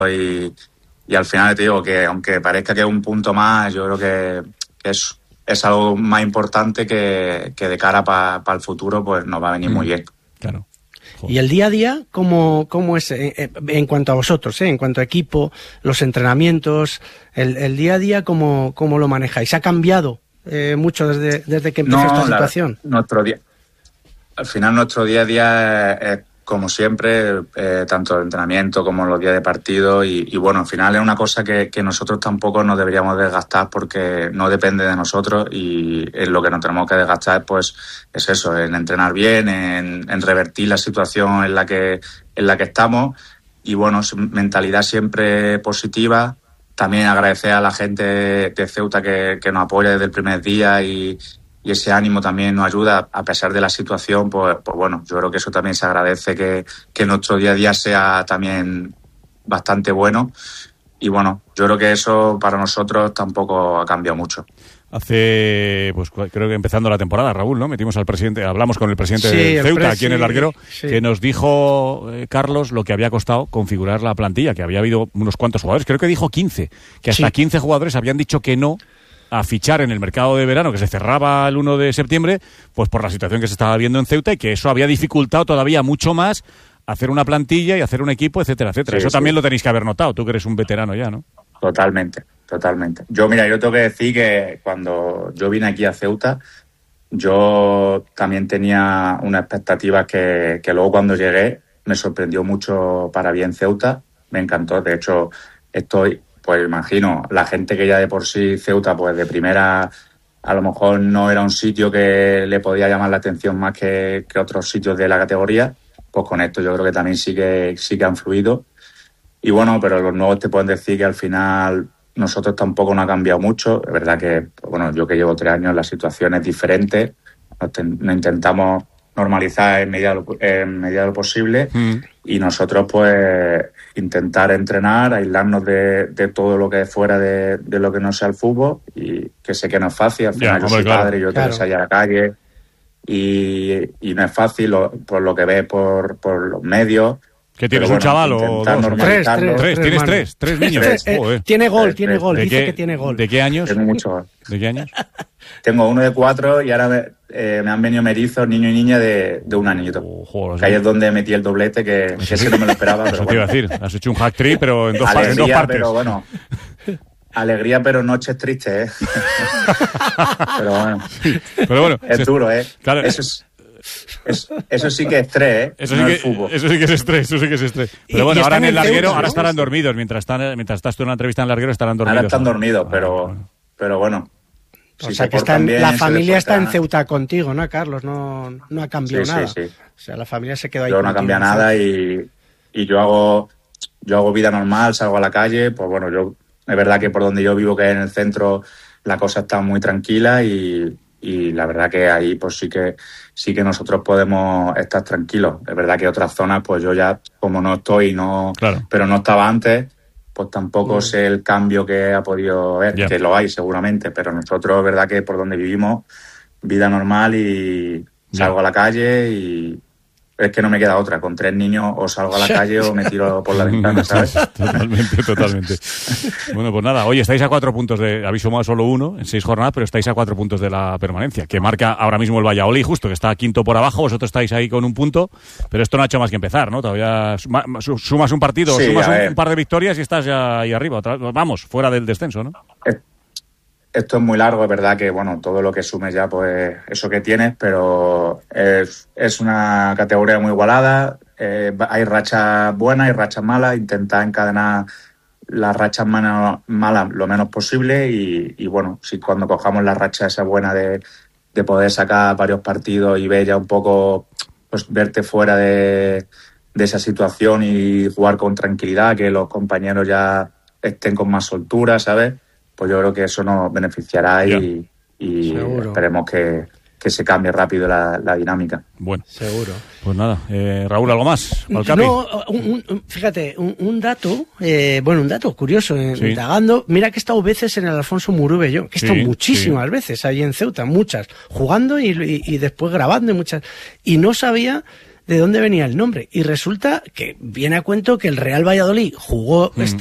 y al final te digo que aunque parezca que es un punto más, yo creo que es algo más importante que de cara para el futuro, pues nos va a venir muy bien. Claro. ¿Y el día a día cómo es en cuanto a vosotros, en cuanto a equipo, los entrenamientos, el día a día cómo lo manejáis? ¿Ha cambiado mucho desde que empezó esta situación? Al final nuestro día a día es como siempre, tanto el entrenamiento como los días de partido y bueno, al final es una cosa que nosotros tampoco nos deberíamos desgastar porque no depende de nosotros y en lo que nos tenemos que desgastar pues es eso, en entrenar bien, en revertir la situación en la que estamos y bueno, mentalidad siempre positiva. También agradecer a la gente de Ceuta que nos apoya desde el primer día y ese ánimo también nos ayuda a pesar de la situación, pues bueno, yo creo que eso también se agradece que nuestro día a día sea también bastante bueno y bueno, yo creo que eso para nosotros tampoco ha cambiado mucho. Hace, pues creo que empezando la temporada, Raúl, ¿no? Hablamos con el presidente de Ceuta, aquí en el larguero, que nos dijo, Carlos, lo que había costado configurar la plantilla, que había habido unos cuantos jugadores, creo que dijo 15, que hasta 15 jugadores habían dicho que no a fichar en el mercado de verano que se cerraba el 1 de septiembre, pues por la situación que se estaba viendo en Ceuta y que eso había dificultado todavía mucho más hacer una plantilla y hacer un equipo, etcétera, etcétera. Eso también lo tenéis que haber notado, tú que eres un veterano ya, ¿no? Totalmente. Yo tengo que decir que cuando yo vine aquí a Ceuta, yo también tenía unas expectativas que luego cuando llegué me sorprendió mucho para bien Ceuta, me encantó, de hecho pues imagino, la gente que ya de por sí Ceuta, pues de primera a lo mejor no era un sitio que le podía llamar la atención más que otros sitios de la categoría, pues con esto yo creo que también sí que han fluido. Y bueno, pero los nuevos te pueden decir que al final nosotros tampoco nos ha cambiado mucho. Es verdad que, bueno, yo que llevo 3 años, la situación es diferente. Nos intentamos normalizar en medida de lo posible y nosotros pues intentar entrenar, aislarnos de todo lo que es fuera de lo que no sea el fútbol y que sé que no es fácil, al final yo soy padre y yo tengo que salir a la calle y no es fácil por lo que ves por los medios. ¿Qué tienes, un chaval o dos? Tres niños. Tiene gol, dice que tiene gol. ¿De qué años? Tengo muchos. ¿De qué años? Tengo uno de 4 y ahora me han venido mellizos, niño y niña de 1 añito. Que ahí es donde metí el doblete, que ese no me lo esperaba. Pero te iba a decir, has hecho un hat-trick, pero en dos partes. Pero bueno, alegría, pero noches tristes, Pero bueno. Es duro, Claro. Eso sí que es estrés, Eso sí que es estrés. Pero bueno, ahora en el larguero, ahora estarán dormidos. Mientras estás tú en una entrevista en el larguero, estarán dormidos. Ahora están dormidos, pero bueno. O sea que la familia está en Ceuta contigo, ¿no, Carlos? No ha cambiado nada. Sí. O sea, la familia se quedó ahí. Yo no ha cambiado nada y yo hago vida normal, salgo a la calle. Pues bueno, es verdad que por donde yo vivo, que es en el centro, la cosa está muy tranquila y la verdad que ahí pues sí que nosotros podemos estar tranquilos. Es verdad que otras zonas, pues yo ya, como no estoy, pero no estaba antes, pues tampoco sé el cambio que ha podido haber, que lo hay seguramente, pero nosotros es verdad que por donde vivimos, vida normal y salgo a la calle y es que no me queda otra, con 3 niños o salgo a la calle o me tiro por la ventana, ¿sabes? Totalmente. Bueno, pues nada, hoy estáis a 4 puntos habéis sumado solo 1 en 6 jornadas, pero estáis a 4 puntos de la permanencia, que marca ahora mismo el Valladolid, justo, que está quinto por abajo, vosotros estáis ahí con 1 punto, pero esto no ha hecho más que empezar, ¿no? Todavía sumas un partido, sumas un par de victorias y estás ya ahí arriba, vamos, fuera del descenso, ¿no? Esto es muy largo, es verdad que, bueno, todo lo que sumes ya, pues, eso que tienes, pero es una categoría muy igualada, hay rachas buenas y rachas malas, intentar encadenar las rachas malas lo menos posible y bueno, si cuando cojamos la racha esa buena de poder sacar varios partidos y ver ya un poco, pues, verte fuera de esa situación y jugar con tranquilidad, que los compañeros ya estén con más soltura, ¿sabes? Pues yo creo que eso nos beneficiará y esperemos que se cambie rápido la dinámica. Bueno, seguro. Pues nada, Raúl, ¿algo más? No, fíjate, un dato, un dato curioso, indagando. Mira que he estado veces en el Alfonso Murube yo, que he estado muchísimas veces ahí en Ceuta, muchas, jugando y después grabando muchas. Y no sabía de dónde venía el nombre. Y resulta que viene a cuento que el Real Valladolid jugó